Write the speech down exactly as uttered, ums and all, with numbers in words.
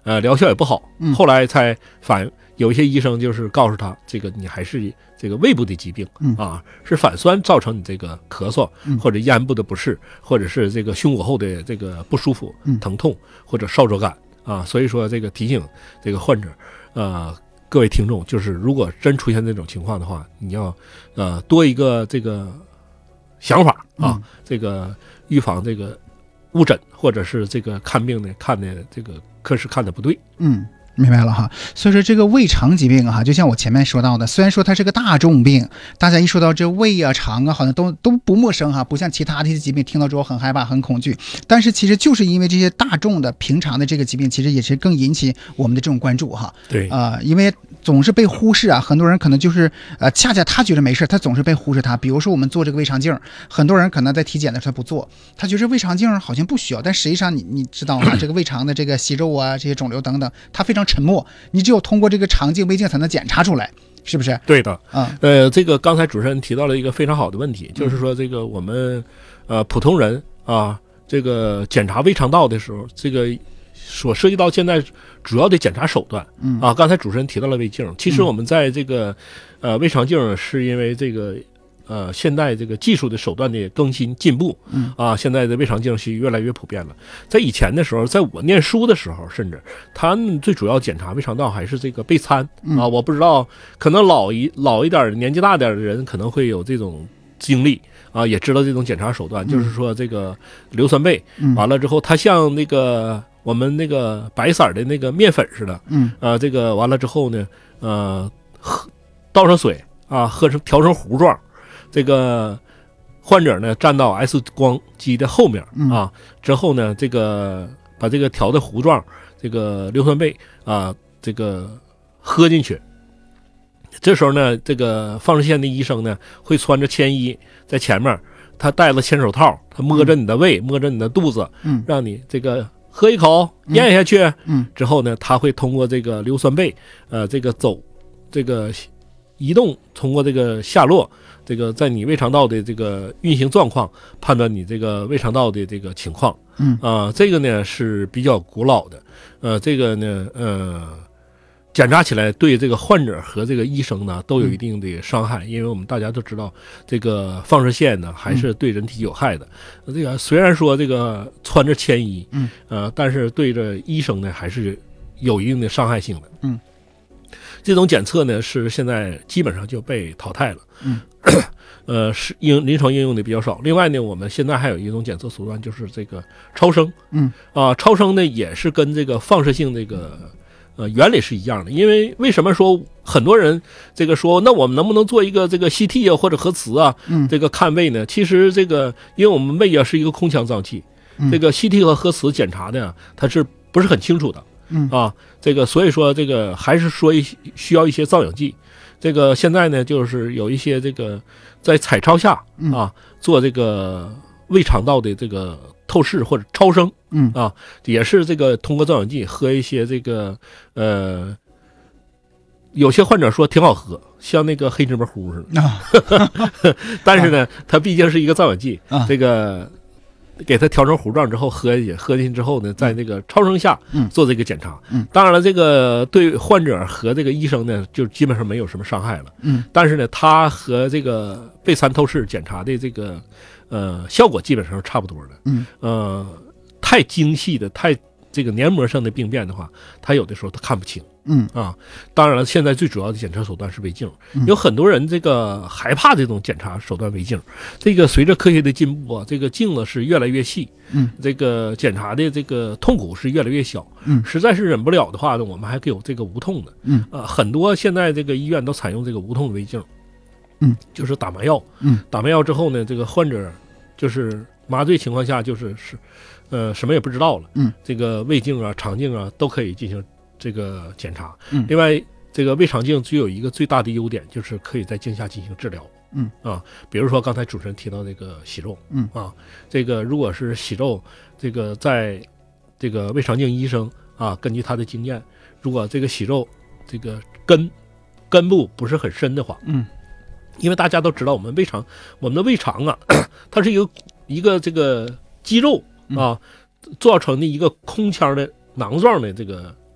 呃，疗效也不好， 嗯后来才反有一些医生就是告诉他，这个你还是这个胃部的疾病、 嗯、 啊，是反酸造成你这个咳嗽、 嗯、 或者咽部的不适，或者是这个胸骨后的这个不舒服、 嗯、 疼痛或者烧灼感啊。所以说这个提醒这个患者，呃，各位听众，就是如果真出现这种情况的话，你要呃多一个这个想法啊， 嗯、 这个预防这个误诊或者是这个看病呢看的这个科室看的不对。 嗯，明白了哈。所以说这个胃肠疾病哈，就像我前面说到的，虽然说它是个大众病，大家一说到这胃啊肠啊好像都都不陌生哈，不像其他的一些疾病听到之后很害怕很恐惧，但是其实就是因为这些大众的平常的这个疾病，其实也是更引起我们的这种关注哈。 对啊、呃，因为总是被忽视啊，很多人可能就是呃，恰恰他觉得没事，他总是被忽视他。比如说我们做这个胃肠镜，很多人可能在体检的时候他不做，他觉得胃肠镜好像不需要，但实际上你你知道吗？这个胃肠的这个息肉啊，这些肿瘤等等，它非常沉默，你只有通过这个肠镜、胃镜才能检查出来，是不是？ 对的， 啊、 嗯，呃，这个刚才主持人提到了一个非常好的问题，就是说这个我们呃普通人啊，这个检查胃肠道的时候，这个所涉及到现在主要的检查手段， 嗯啊，刚才主持人提到了胃镜，其实我们在这个呃胃肠镜是因为这个呃现代这个技术的手段的更新进步， 嗯啊，现在的胃肠镜是越来越普遍了。在以前的时候，在我念书的时候，甚至他们最主要检查胃肠道还是这个备餐啊，我不知道，可能老一老一点、年纪大点的人可能会有这种经历。啊，也知道这种检查手段， 嗯、 就是说这个硫酸钡， 嗯、 完了之后，它像那个我们那个白色的那个面粉似的， 嗯， 啊，这个完了之后呢，呃，喝倒上水啊，喝成调成糊状，这个患者呢站到 X 光机的后面啊，之后呢，这个把这个调的糊状，这个硫酸钡啊，这个喝进去。这时候呢，这个放射线的医生呢会穿着铅衣在前面，他戴了铅手套，他摸着你的胃，嗯、摸着你的肚子， 嗯， 让你这个喝一口咽下去， 嗯， 之后呢，他会通过这个硫酸钡，呃，这个走，这个移动，通过这个下落，这个在你胃肠道的这个运行状况，判断你这个胃肠道的这个情况， 嗯啊、呃，这个呢是比较古老的，呃，这个呢，呃。检查起来对这个患者和这个医生呢都有一定的伤害，因为我们大家都知道这个放射线呢还是对人体有害的。嗯、这个虽然说这个穿着铅衣， 嗯，呃， 但是对着医生呢还是有一定的伤害性的。 嗯， 这种检测呢是现在基本上就被淘汰了。 嗯， 呃，是应临床应用的比较少。另外呢，我们现在还有一种检测手段就是这个超声。 嗯， 啊，超声呢也是跟这个放射性这个。呃，原理是一样的，因为为什么说很多人这个说，那我们能不能做一个这个 C T 啊或者核磁啊， 嗯， 这个看胃呢？其实这个，因为我们胃啊是一个空腔脏器， 嗯、 这个 C T 和核磁检查的它是不是很清楚的？ 嗯啊，这个所以说这个还是说一需要一些造影剂。这个现在呢，就是有一些这个在彩超下啊做这个胃肠道的这个透视或者超声。 嗯啊，也是这个通过造影剂喝一些这个呃，有些患者说挺好喝，像那个黑芝麻糊似的。啊、但是呢，啊、它毕竟是一个造影剂， 啊、 这个给它调成糊状之后喝进去，喝进去之后呢，在那个超声下做这个检查。 嗯， 当然了，这个对患者和这个医生呢，就基本上没有什么伤害了。 嗯， 但是呢，它和这个钡三透视检查的这个呃效果基本上是差不多的。 嗯， 呃。太精细的、太这个黏膜上的病变的话，他有的时候他看不清。 嗯啊，当然了，现在最主要的检查手段是胃镜，嗯、有很多人这个害怕这种检查手段胃镜。这个随着科学的进步啊，这个镜子是越来越细， 嗯， 这个检查的这个痛苦是越来越小。 嗯， 实在是忍不了的话呢，我们还有这个无痛的。 嗯啊，很多现在这个医院都采用这个无痛的胃镜。 嗯， 就是打麻药。 嗯， 打麻药之后呢，这个患者就是麻醉情况下就是是。呃，什么也不知道了。 嗯， 这个胃镜啊、肠镜啊都可以进行这个检查。 嗯， 另外，这个胃肠镜具有一个最大的优点，就是可以在镜下进行治疗。 嗯啊，比如说刚才主持人提到这个息肉。 嗯啊，这个如果是息肉，这个在这个胃肠镜医生啊，根据他的经验，如果这个息肉这个根根部不是很深的话， 嗯， 因为大家都知道我们胃肠，我们的胃肠啊，它是一个一个这个肌肉。啊，做成的一个空腔的囊状的这个